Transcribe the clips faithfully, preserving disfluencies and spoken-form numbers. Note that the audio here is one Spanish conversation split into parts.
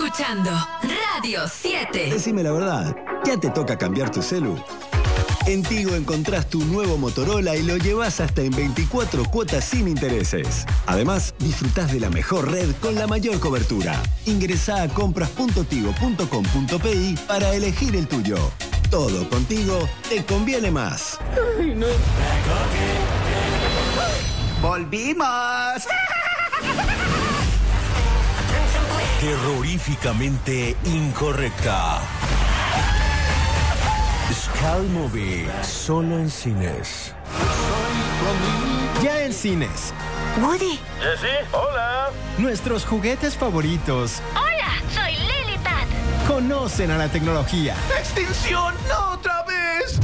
escuchando Radio siete. Decime la verdad, ¿ya te toca cambiar tu celu? En Tigo encontrás tu nuevo Motorola y lo llevas hasta en veinticuatro cuotas sin intereses. Además, disfrutás de la mejor red con la mayor cobertura. Ingresá a compras punto tigo punto com punto pi para elegir el tuyo. Todo contigo te conviene más. Ay, no. ¡Volvimos! Terroríficamente incorrecta. Sky Movie, solo en cines. Ya en cines. Woody. Jessie, hola. Nuestros juguetes favoritos. Hola, soy Lily Pad. Conocen a la tecnología. ¡Extinción! ¡No otra vez!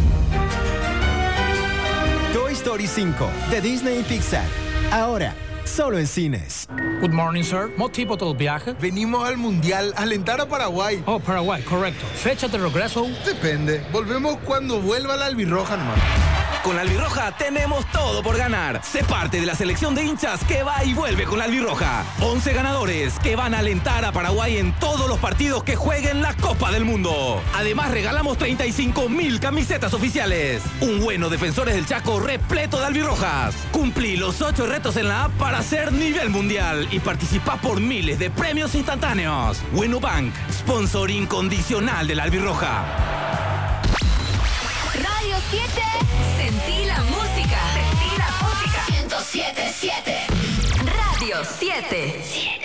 Toy Story cinco, de Disney y Pixar. Ahora, solo en cines. Good morning, sir. ¿Motivo del viaje? Venimos al Mundial, a alentar a Paraguay. Oh, Paraguay, correcto. ¿Fecha de regreso? Depende. Volvemos cuando vuelva la albirroja, nomás. Con la albirroja tenemos todo por ganar. Sé parte de la selección de hinchas que va y vuelve con la albirroja. once ganadores que van a alentar a Paraguay en todos los partidos que jueguen la Copa del Mundo. Además, regalamos treinta y cinco mil camisetas oficiales. Un bueno Defensores del Chaco repleto de albirrojas. Cumplí los ocho retos en la app para ser nivel mundial y participá por miles de premios instantáneos. Bueno Bank, sponsor incondicional de la albirroja. Radio siete. Sentí la música. Sentí la música. ciento siete punto siete. Radio siete.